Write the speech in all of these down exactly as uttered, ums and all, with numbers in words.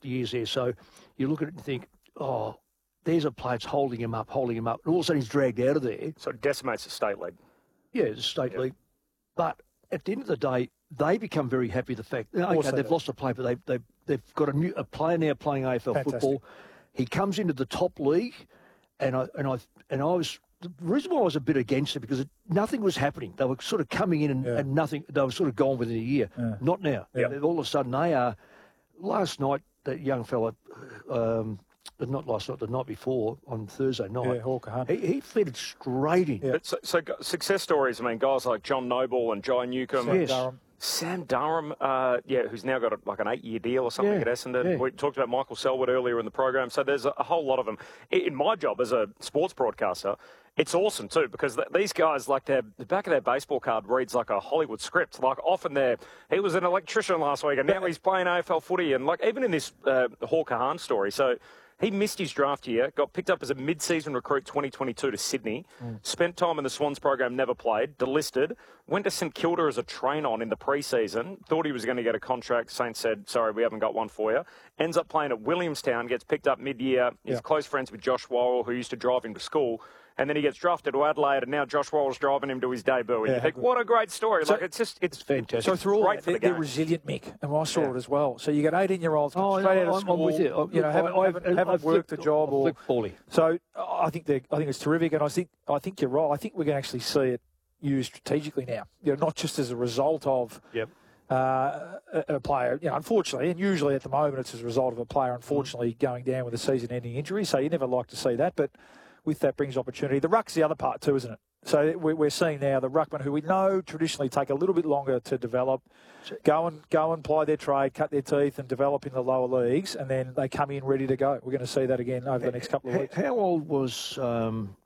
years there. So you look at it and think, oh, there's a player that's holding him up, holding him up. And all of a sudden he's dragged out of there. So it decimates the state league. Yeah, it's a state Yep. league. But at the end of the day, they become very happy with the fact, okay, they've lost a player, but they, they, they've got a new a player now playing A F L Fantastic. football. He comes into the top league, and I and I and I was the reason why I was a bit against it because it, nothing was happening. They were sort of coming in and, Yeah. and nothing. They were sort of gone within a year. Yeah. Not now. Yeah. All of a sudden they are. Last night, that young fella, um, not last night, the night before on Thursday night, Yeah, Hawker Hunt. he, he fitted straight in. Yeah. But so, so go- success stories, I mean, guys like John Noble and Jai Newcomb. Yes. Durham. Sam Durham, uh, yeah, who's now got a, like an eight-year deal or something Yeah, at Essendon. yeah. We talked about Michael Selwood earlier in the program. So there's a, a whole lot of them. In, in my job as a sports broadcaster, it's awesome too because th- these guys, like their, the back of their baseball card reads like a Hollywood script. Like often they're, he was an electrician last week and now he's playing A F L footy. And like even in this uh, Hawker Hahn story, so he missed his draft year, got picked up as a mid-season recruit twenty twenty-two to Sydney, mm. spent time in the Swans program, never played, delisted, went to St Kilda as a train-on in the pre-season, thought he was going to get a contract. Saints said, sorry, we haven't got one for you. Ends up playing at Williamstown, gets picked up mid-year. He's Yeah. close friends with Josh Worrell, who used to drive him to school. And then he gets drafted to Adelaide, and now Josh Worrell's driving him to his debut. And Yeah, you think, good. what a great story. So- like, it's just, it's, It's fantastic. So through all great that, for the they're, they're game. resilient, Mick, and I saw Yeah. it as well. So you got eighteen-year-olds come Oh, straight out of I'm- school, I'm with you. I'm- you know, haven't, I- haven't, I've- haven't I've worked flipped- a job, I've or flipped poorly. so I think they I think it's terrific, and I think I think you're right. I think we're going to actually see it used strategically now. You know, not just as a result of Yep. uh, a, a player. You know, unfortunately, and usually at the moment it's as a result of a player unfortunately going down with a season-ending injury. So you never like to see that, but with that brings opportunity. The ruck's the other part too, isn't it? So we're we're seeing now the ruckmen who we know traditionally take a little bit longer to develop, go and go and ply their trade, cut their teeth, and develop in the lower leagues, and then they come in ready to go. We're going to see that again over the next couple of How, weeks. how old was um,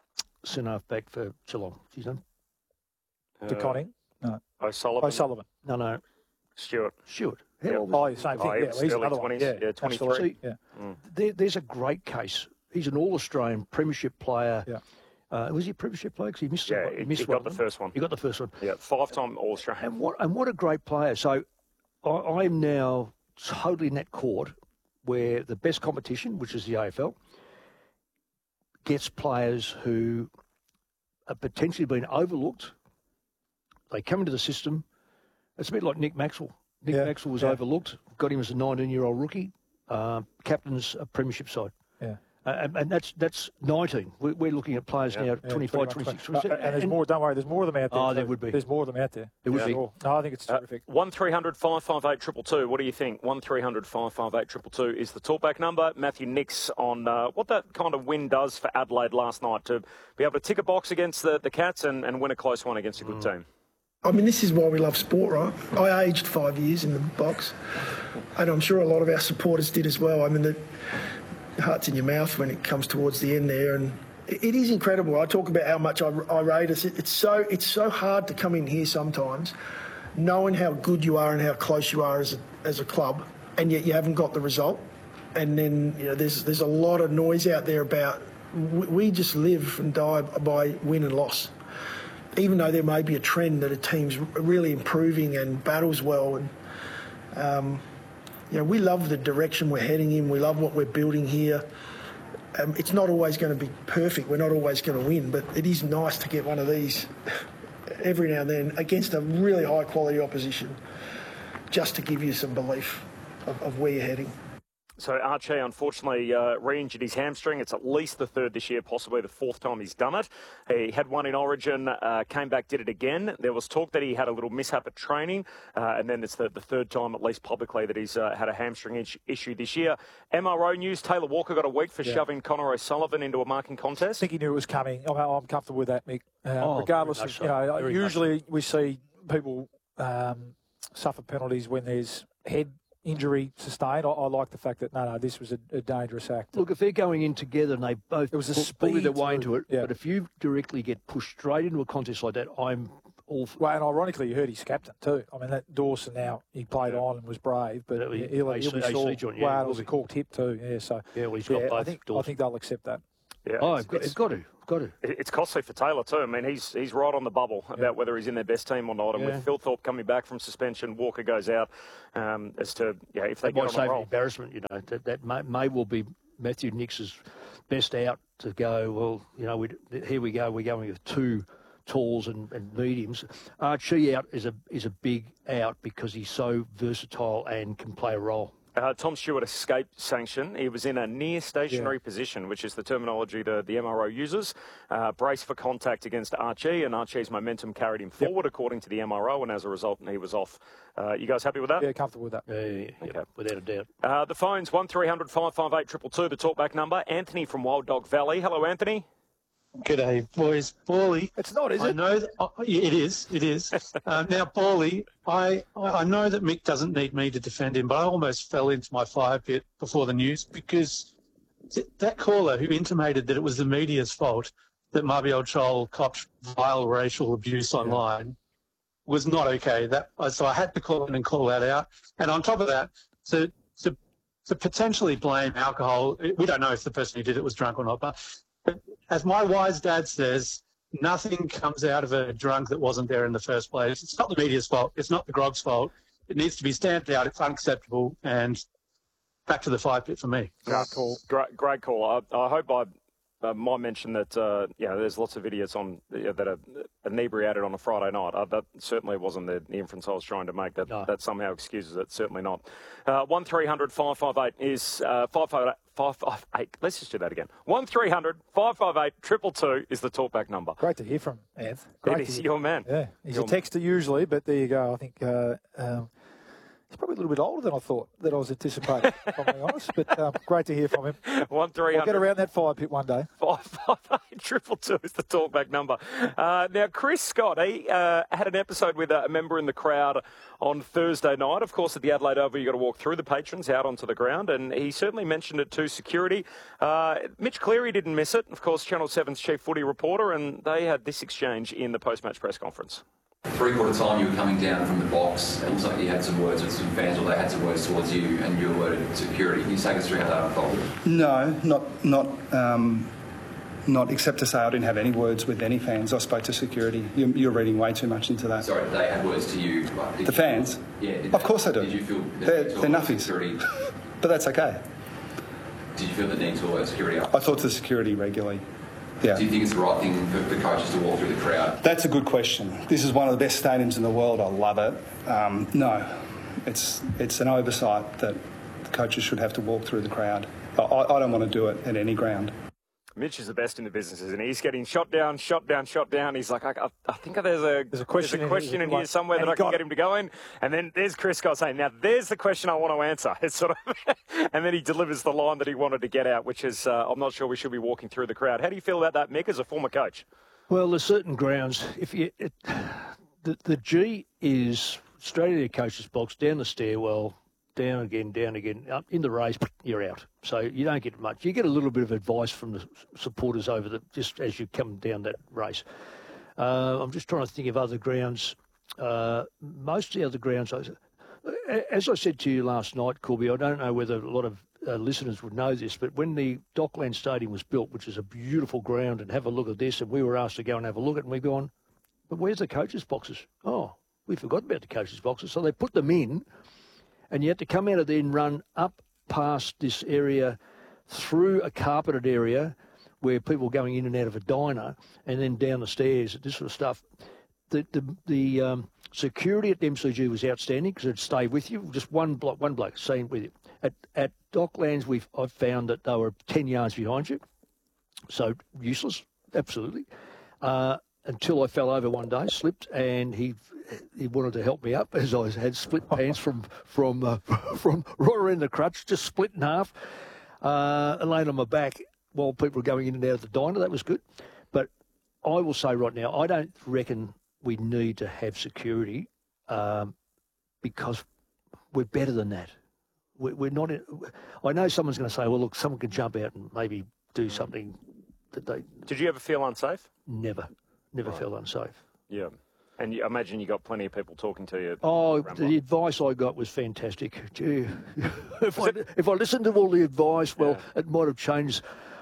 Sinaf back for Geelong? She's done. To Conning, no, O'Sullivan, O'Sullivan. No, no, Stewart. Stewart. How Yep. old was Oh, same Oh, thing. he Yeah, was well, he's early another one. twenties. Yeah, Yeah, twenty-three. absolutely. See, Yeah. there, there's a great case. He's an All-Australian Premiership player. Yeah. Uh, was he a Premiership player? 'Cause he missed, Yeah, one. he, he missed he one got the of them. first one. He got the first one. Yeah, five-time All-Australian. And what and what a great player. So I, I'm now totally in that court where the best competition, which is the A F L, gets players who are potentially been overlooked. They come into the system. It's a bit like Nick Maxwell. Nick Yeah, Maxwell was yeah. overlooked. Got him as a nineteen-year-old rookie. Uh, captain's a premiership side. Yeah. Uh, and, and that's that's nineteen. We're, we're looking at players Yeah. now, Yeah, twenty-five, pretty much. twenty-six. Uh, and there's more. Don't worry, there's more of them out there. Oh, there too. would be. There's more of them out there. There would be. Sure. No, I think it's Uh, terrific. one three hundred five five eight two two two. What do you think? one three hundred five five eight two two two is the talkback number. Matthew Nix on uh, what that kind of win does for Adelaide last night to be able to tick a box against the, the Cats and, and win a close one against a good team. I mean, this is why we love sport, right? I aged five years in the box, and I'm sure a lot of our supporters did as well. I mean, the heart's in your mouth when it comes towards the end there, and it, it is incredible. I talk about how much I, I rate us. It, it's so it's so hard to come in here sometimes, knowing how good you are and how close you are as a, as a club, and yet you haven't got the result. And then you know, there's there's a lot of noise out there about we, we just live and die by win and loss. Even though there may be a trend that a team's really improving and battles well, and um, you know, we love the direction we're heading in. We love what we're building here. Um, it's not always going to be perfect. We're not always going to win, but it is nice to get one of these every now and then against a really high quality opposition, just to give you some belief of, of where you're heading. So Archie, unfortunately, uh, re-injured his hamstring. It's at least the third this year, possibly the fourth time he's done it. He had one in Origin, uh, came back, did it again. There was talk that he had a little mishap at training, uh, and then it's the, the third time, at least publicly, that he's uh, had a hamstring is- issue this year. M R O news, Taylor Walker got a week for Yeah. shoving Connor O'Sullivan into a marking I contest. think he knew it was coming. I'm, I'm comfortable with that, Mick. Uh, Oh, regardless very of, much you so. know, Very much usually we see people um, suffer penalties when there's head injury sustained. I, I like the fact that, no, no, this was a, a dangerous act. Look, if they're going in together and they both It was a pu- bully their speed way too. into it, Yeah. but if you directly get pushed straight into a contest like that, I'm all for Well, and ironically, you heard he's captain too. I mean, that Dawson now, he played on and was brave, but Yeah, he- he'll, he'll be A C sore. joint, yeah, well, he it will was a be. corked hip too, yeah. So Yeah, well, he's got yeah, I both think I Dawson. think they'll accept that. Yeah, Oh, it's- I've got, it's- it's got to. Of got to. It's costly for Taylor too. I mean, he's he's right on the bubble about yeah. whether he's in their best team or not. And yeah. with Phil Thorpe coming back from suspension, Walker goes out. Um, as to yeah, if they that get might on save a roll, an embarrassment. You know, that that may, may well be Matthew Nix's best out to go. Well, you know, we here we go. We're going with two talls and, and mediums. Archie out is a is a big out because he's so versatile and can play a role. Uh, Tom Stewart escaped sanction. He was in a near stationary yeah. position, which is the terminology that the M R O uses. Uh, brace for contact against Archie, and Archie's momentum carried him forward, yep. according to the M R O, and as a result, he was off. Uh, you guys happy with that? Yeah, comfortable with that. Yeah, yeah, yeah. Okay. Yep, without a doubt. Uh, the phone's one three hundred five five eight two two two, the talkback number. Anthony from Wild Dog Valley. Hello, Anthony. G'day, boys. Paulie. It's not, is it? I know that, oh, yeah, it is. It is. uh, now, Paulie, I, I know that Mick doesn't need me to defend him, but I almost fell into my fire pit before the news because th- that caller who intimated that it was the media's fault that Mabior Chol copped vile racial abuse online yeah. was not okay. That so I had to call in and call that out. And on top of that, to to to potentially blame alcohol, we don't know if the person who did it was drunk or not, but. But as my wise dad says, nothing comes out of a drunk that wasn't there in the first place. It's not the media's fault. It's not the grog's fault. It needs to be stamped out. It's unacceptable. And back to the fire pit for me. Great call. Great, great call. I, I hope I uh, might mention that, uh, yeah, there's lots of videos on uh, that are inebriated on a Friday night. Uh, that certainly wasn't the, the inference I was trying to make. That no. that somehow excuses it. Certainly not. Uh, one three hundred five five eight is uh, five five eight. five five eight. Let's just do that again. one three hundred five five eight two two two is the talkback number. Great to hear from Anth. Great it is your man. Yeah, he's your a texter usually, but there you go. I think uh, um, he's probably a little bit older than I thought, that I was anticipating, if I'm being honest. But um, great to hear from him. one three hundred We'll get around that fire pit one day. five five eight two two two is the talkback number. Uh, now, Chris Scott, he uh, had an episode with a member in the crowd on Thursday night. Of course, at the Adelaide Oval, you've got to walk through the patrons out onto the ground, and he certainly mentioned it to security. Uh, Mitch Cleary didn't miss it, of course, Channel seven's chief footy reporter, and they had this exchange in the post-match press conference. Three-quarter time you were coming down from the box. It looks like you had some words with some fans, or they had some words towards you, and you alerted security. Can you take us through how that unfolded? No, not not um, not except to say I didn't have any words with any fans. I spoke to security. You're, you're reading way too much into that. Sorry, they had words to you. Like, the fans? Feel, yeah. Of course they do. Did you feel they're, they're nuffies. But that's okay. Did you feel the need to alert security up? I talk to security regularly. Yeah. Do you think it's the right thing for the coaches to walk through the crowd? That's a good question. This is one of the best stadiums in the world. I love it. Um, no, it's it's an oversight that the coaches should have to walk through the crowd. I, I don't want to do it at any ground. Mitch is the best in the business, isn't he? He's getting shot down, shot down, shot down. He's like, I, I, I think there's a, there's a question, there's a question in, in, in here somewhere that I can got... get him to go in. And then there's Chris Scott saying, now there's the question I want to answer. It's sort of, and then he delivers the line that he wanted to get out, which is, uh, I'm not sure we should be walking through the crowd. How do you feel about that, Mick, as a former coach? Well, there's certain grounds. If you, it, the the G is straight into the coach's box, down the stairwell, down again, down again, up in the race, you're out. So you don't get much. You get a little bit of advice from the supporters over the just as you come down that race. Uh, I'm just trying to think of other grounds. Uh, most of the other grounds, as I said to you last night, Corby, I don't know whether a lot of uh, listeners would know this, but when the Dockland Stadium was built, which is a beautiful ground, and have a look at this, and we were asked to go and have a look at it, and we've gone, but where's the coaches' boxes? Oh, we forgot about the coaches' boxes. So they put them in, and you had to come out of there and run up past this area through a carpeted area where people were going in and out of a diner, and then down the stairs, this sort of stuff. The the, the um, security at the M C G was outstanding because it'd stay with you. Just one block, one bloke staying with you. At at Docklands, we've I've found that they were ten yards behind you, so useless, absolutely. Uh, until I fell over one day, slipped, and he he wanted to help me up as I had split pants from from uh, from right around the crutch, just split in half, uh, and laid on my back while people were going in and out of the diner. That was good, but I will say right now, I don't reckon we need to have security um, because we're better than that. We're, we're not. In, I know someone's going to say, "Well, look, someone can jump out and maybe do something that they." Did you ever feel unsafe? Never, never right. felt unsafe. Yeah. And you, I imagine you got plenty of people talking to you. Oh, the advice I got was fantastic. Gee, if I if I listened to all the advice, well, yeah. it might have changed.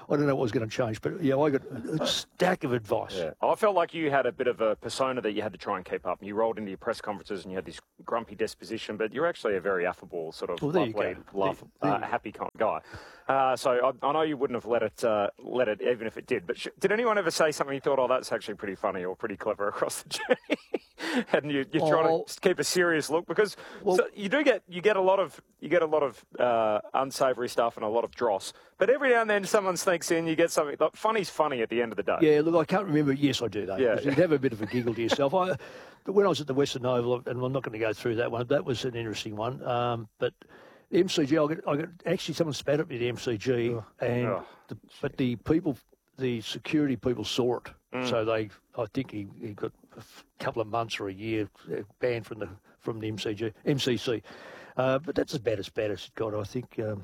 I don't know what was going to change, but yeah, I got a stack of advice. Yeah. I felt like you had a bit of a persona that you had to try and keep up. You rolled into your press conferences and you had this grumpy disposition, but you're actually a very affable, sort of well, there lovely, you go. love, there, uh, there happy kind of guy. Uh, so I, I know you wouldn't have let it, uh, let it, even if it did. But sh- did anyone ever say something you thought, oh, that's actually pretty funny or pretty clever across the journey? And you, you're trying Oh. to keep a serious look because Well- so you do get you get a lot of you get a lot of uh, unsavoury stuff and a lot of dross. But every now and then someone sneaks in, you get something. Like, funny's funny at the end of the day. Yeah, look, I can't remember. Yes, I do, though. Yeah. You'd have a bit of a giggle to yourself. I, but when I was at the Western Oval, and I'm not going to go through that one, that was an interesting one. Um, but the M C G, I got, I got actually someone spat at me at the M C G, and Oh. the, but the people, the security people saw it, Mm. so they, I think he, he got a f- couple of months or a year uh, banned from the from the M C G, M C C. Uh, but that's about as bad as it got. I think. Um,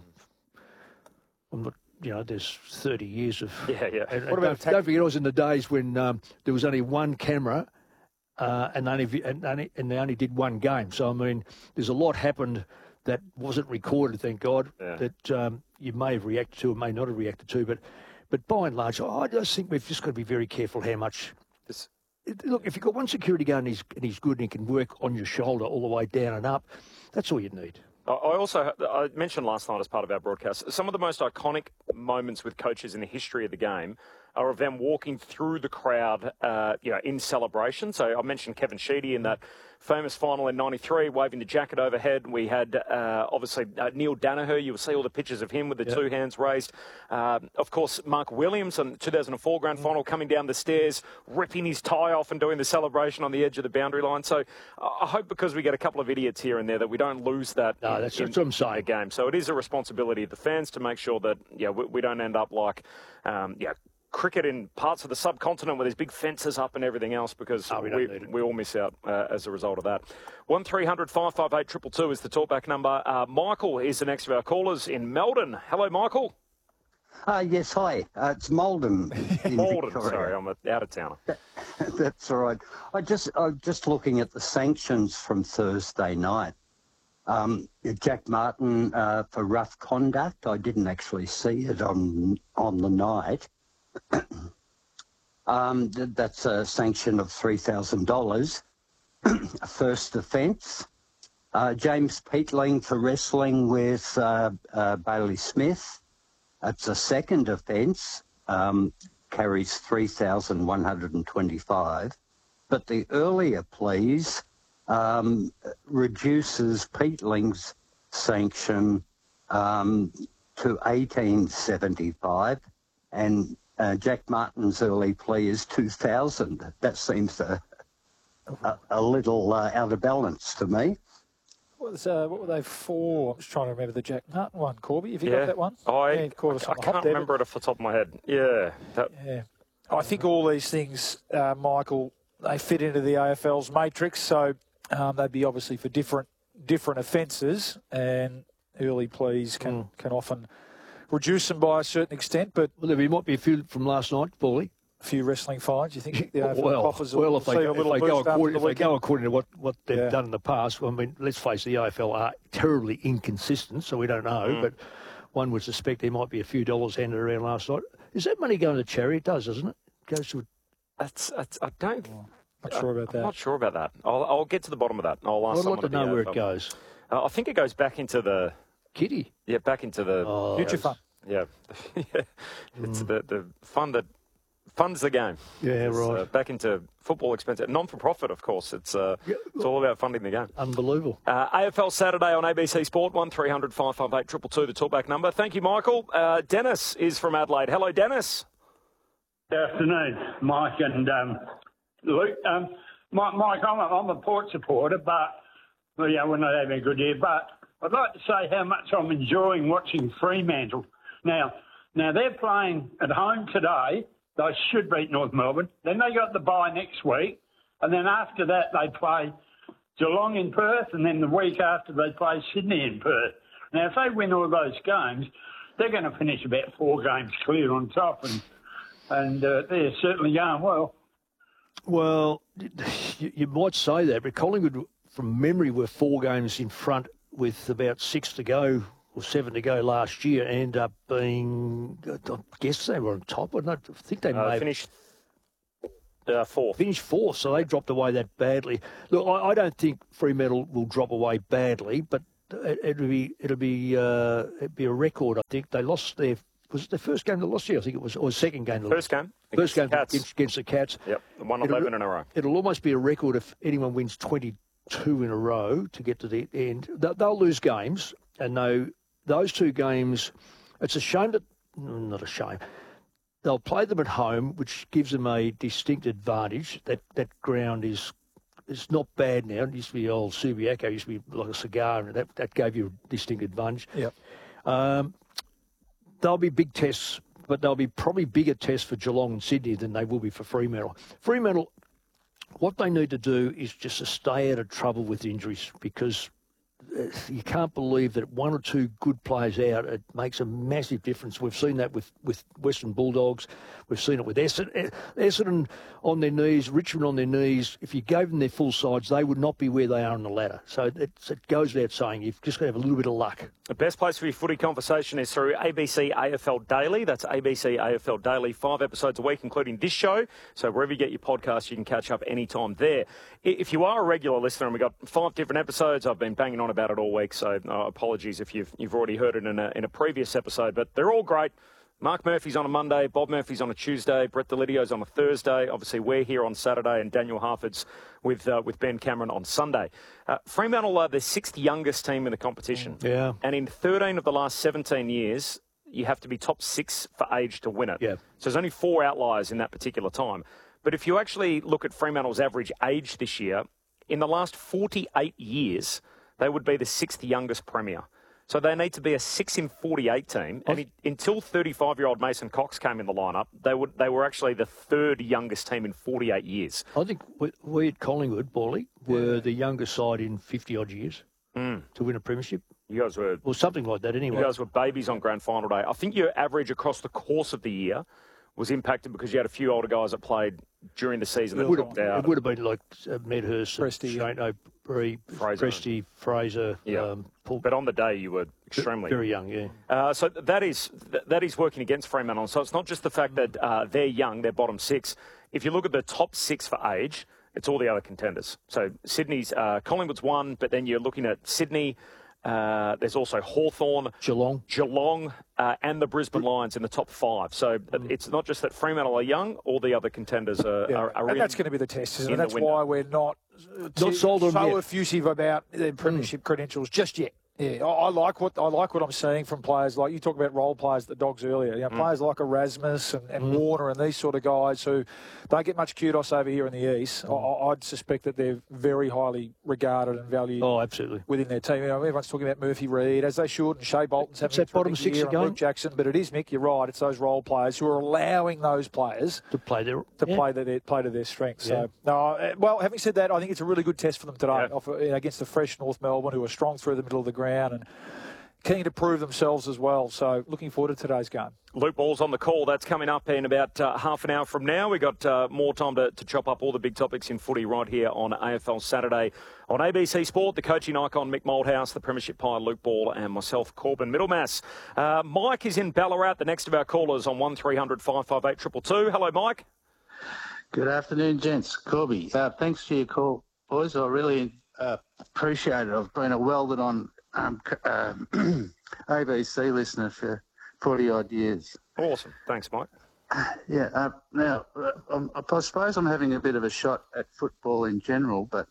I'm not. You know, there's thirty years of. Yeah, yeah. And, What and about don't, tac- don't forget, I was in the days when um, there was only one camera, uh, and only vi- and, only and they only did one game. So I mean, there's a lot happened that wasn't recorded. Thank God Yeah. that um, you may have reacted to, or may not have reacted to, but but by and large, I just think we've just got to be very careful how much. This- it- Look, if you've got one security guard and he's, and he's good and he can work on your shoulder all the way down and up, that's all you need. I I also I mentioned last night as part of our broadcast, some of the most iconic moments with coaches in the history of the game are of them walking through the crowd, uh, you know, in celebration. So I mentioned Kevin Sheedy in that famous final in ninety-three, waving the jacket overhead. We had, uh, obviously, uh, Neil Danaher. You will see all the pictures of him with the Yep. two hands raised. Um, of course, Mark Williams in the two thousand four grand final coming down the stairs, ripping his tie off and doing the celebration on the edge of the boundary line. So I I hope because we get a couple of idiots here and there that we don't lose that No, in, that's- in, that's what I'm in saying. the game. So it is a responsibility of the fans to make sure that yeah, we, we don't end up like um, yeah, cricket in parts of the subcontinent where there's big fences up and everything else because No, we don't we, need it. we all miss out uh, as a result of that. one three hundred five five eight two two two is the talkback number. Uh, Michael is the next of our callers in Melbourne. Hello, Michael. Uh, yes, hi. Uh, it's Malden in Malden, Victoria. sorry, I'm a out of towner. That's all right. I just, I'm just looking at the sanctions from Thursday night. Um, Jack Martin uh, for rough conduct. I didn't actually see it on on the night. um, th- that's a sanction of three thousand dollars. A first offence. Uh, James Peatling for wrestling with uh, uh, Bailey Smith. That's a second offence, um, carries three thousand one hundred twenty-five. But the earlier pleas um, reduces Peatling's sanction um, to eighteen seventy-five, and uh, Jack Martin's early plea is two thousand. That seems a, a, a little uh, out of balance to me. What, was, uh, what were they for? I'm just trying to remember the Jack Martin one. Corby, have you Yeah. got that one? I, yeah, you've caught us I on the hop can't there, remember it off the top of my head. Yeah. That, but- Yeah. I think all these things, uh, Michael, they fit into the A F L's matrix, so um, they'd be obviously for different different offences, and early pleas can, Mm. can often reduce them by a certain extent, but Well, there might be a few from last night, Paulie. a few wrestling fines. You think the A F L Well, coffers will well, if see they, a if little they go boost after according, the if they weekend? go according to what, what they've Yeah. done in the past, I mean, let's face it, the A F L are terribly inconsistent, so we don't know. Mm. But one would suspect there might be a few dollars handed around last night. Is that money going to charity? It does, doesn't it? Goes to. that's, that's, I don't. Not sure about I'm that. not sure about that. I'll, I'll get to the bottom of that. I'll ask I'd someone like to at the know where A F L. it goes. Uh, I think it goes back into the Kitty. yeah, back into the Oh, Future fund. yeah, yeah. It's the the fund that funds the game. Yeah, It's, right. Uh, back into football expenses, non for profit, of course. It's uh, it's all about funding the game. Unbelievable. Uh, A F L Saturday on A B C Sport, one three hundred five five eight two two two, the talkback number. Thank you, Michael. Uh, Dennis is from Adelaide. Hello, Dennis. Good afternoon, Mike and um, Luke. Um, Mike, Mike I'm, a, I'm a Port supporter, but well, yeah, we're not having a good year. But I'd like to say how much I'm enjoying watching Fremantle. Now, now they're playing at home today. They should beat North Melbourne. Then they got the bye next week, and then after that they play Geelong in Perth, and then the week after they play Sydney in Perth. Now, if they win all those games, they're going to finish about four games clear on top, and and uh, they're certainly going well. Well, you, you might say that, but Collingwood, from memory, were four games in front with about six to go or seven to go last year, end up being, I guess they were on top. I don't think they Uh, may finished uh, fourth. finished fourth, so they dropped away that badly. Look, I, I don't think Fremantle will drop away badly, but it, it'll be it'll be uh, it'll be a record. I think they lost their was it their first game they lost here? I think it was, or second game. They First lost. game. First game Cats. against, against the Cats. Yep, won eleven in a row. It'll almost be a record if anyone wins twenty-two in a row to get to the end. They'll, they'll lose games, and though those two games, it's a shame that not a shame. They'll play them at home, which gives them a distinct advantage. That that ground is it's not bad now. It used to be old Subiaco, used to be like a cigar, and that, that gave you a distinct advantage. Yep. Um, they'll be big tests, but they'll be probably bigger tests for Geelong and Sydney than they will be for Fremantle. Fremantle, what they need to do is just to stay out of trouble with injuries, because you can't believe that one or two good players out, it makes a massive difference. We've seen that with, with Western Bulldogs. We've seen it with Essendon. Essendon on their knees, Richmond on their knees. If you gave them their full sides, they would not be where they are on the ladder. So it, it goes without saying, you've just got to have a little bit of luck. The best place for your footy conversation is through A B C A F L Daily. That's A B C A F L Daily, five episodes a week, including this show. So wherever you get your podcast, you can catch up anytime there. If you are a regular listener, and we've got five different episodes, I've been banging on about it all week, so uh, apologies if you've you've already heard it in a, in a previous episode, but they're all great. Mark Murphy's on a Monday, Bob Murphy's on a Tuesday, Brett Delidio's on a Thursday. Obviously, we're here on Saturday, and Daniel Harford's with uh, with Ben Cameron on Sunday. Uh, Fremantle are the sixth youngest team in the competition. Yeah. And in thirteen of the last seventeen years, you have to be top six for age to win it. Yeah. So there's only four outliers in that particular time. But if you actually look at Fremantle's average age this year, in the last forty-eight years, they would be the sixth youngest premier. So they need to be a six in forty-eight team. And it, until thirty-five-year-old Mason Cox came in the lineup, they would they were actually the third youngest team in forty-eight years. I think we, we at Collingwood, Bally, were yeah. the youngest side in fifty-odd years mm. to win a premiership. You guys were... Or something like that anyway. You guys were babies on grand final day. I think your average across the course of the year was impacted because you had a few older guys that played during the season. That it, would have, out. it would have been like uh, Medhurst, Presty, Shane O'Brien, Fraser. Presty, Fraser. Yeah. Um, Paul. But on the day, you were extremely very young. Yeah. Uh, so that is that is working against Fremantle. So it's not just the fact that uh, they're young, they're bottom six. If you look at the top six for age, it's all the other contenders. So Sydney's uh, Collingwood's one, but then you're looking at Sydney. Uh, there's also Hawthorn, Geelong, Geelong, uh, and the Brisbane Lions in the top five. So mm. it's not just that Fremantle are young; all the other contenders are. Yeah. are, are and in, that's going to be the test, isn't it? That's window. why we're not, not sold on so yet. effusive about their premiership mm. credentials just yet. Yeah, I, I like what I like what I'm seeing from players like you talk about role players at the Dogs earlier. You know, mm. players like Erasmus and, and mm. Warner and these sort of guys who don't get much kudos over here in the East. Mm. I, I'd suspect that they're very highly regarded and valued. Oh, absolutely. Within their team, you know, everyone's talking about Murphy Reid as they should, and Shea Bolton's having that bottom six again, Luke Jackson. But it is Mick. You're right. It's those role players who are allowing those players to play their to yeah. play their play to their strengths. Yeah. So no, well, having said that, I think it's a really good test for them today yeah. off, you know, against the fresh North Melbourne, who are strong through the middle of the ground and keen to prove themselves as well. So looking forward to today's game. Luke Ball's on the call. That's coming up in about uh, half an hour from now. We've got uh, more time to, to chop up all the big topics in footy right here on A F L Saturday on A B C Sport. The coaching icon, Mick Malthouse, the premiership pie, Luke Ball, and myself, Corbin Middlemass. Uh, Mike is in Ballarat, the next of our callers on one three hundred five five eight two two two. Hello, Mike. Good afternoon, gents. Corby, uh, thanks for your call, boys. I really uh, appreciate it. I've been a welded on Um, uh, A B C listener for forty odd years. Awesome. Thanks, Mike. Yeah. Uh, now, uh, I suppose I'm having a bit of a shot at football in general, but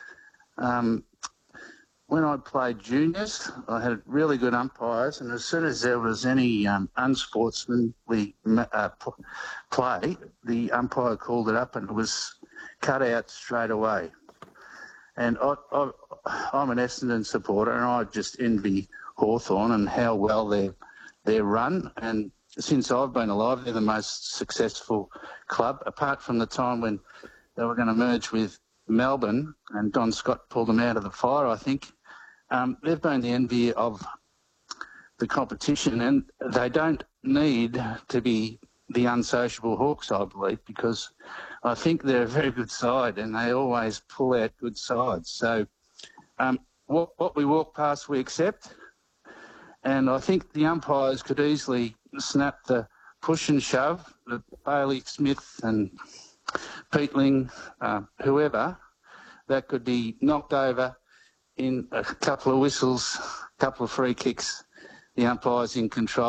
um, when I played juniors, I had really good umpires, and as soon as there was any um, unsportsmanly uh, play, the umpire called it up and it was cut out straight away. And I, I, I'm an Essendon supporter, and I just envy Hawthorn and how well they're, they're run. And since I've been alive, they're the most successful club, apart from the time when they were going to merge with Melbourne and Don Scott pulled them out of the fire, I think. Um, they've been the envy of the competition, and they don't need to be the unsociable Hawks, I believe, because I think they're a very good side and they always pull out good sides. So um, what, what we walk past, we accept. And I think the umpires could easily snap the push and shove, the Bailey Smith and Peatling, uh, whoever, that could be knocked over in a couple of whistles, a couple of free kicks. The umpire's in control.